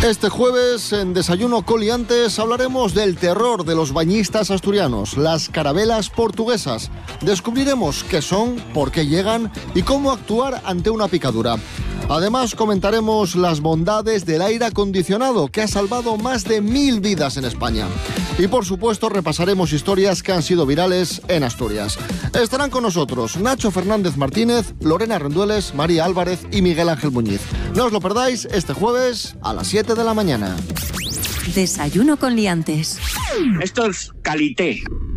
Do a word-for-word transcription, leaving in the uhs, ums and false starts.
Este jueves, en Desayuno Coliantes, hablaremos del terror de los bañistas asturianos, las carabelas portuguesas. Descubriremos qué son, por qué llegan y cómo actuar ante una picadura. Además, comentaremos las bondades del aire acondicionado, que ha salvado más de mil vidas en España. Y, por supuesto, repasaremos historias que han sido virales en Asturias. Estarán con nosotros Nacho Fernández Martínez, Lorena Rendueles, María Álvarez y Miguel Ángel Muñiz. No os lo perdáis este jueves a las siete de la mañana. Desayuno con liantes. Esto es calité.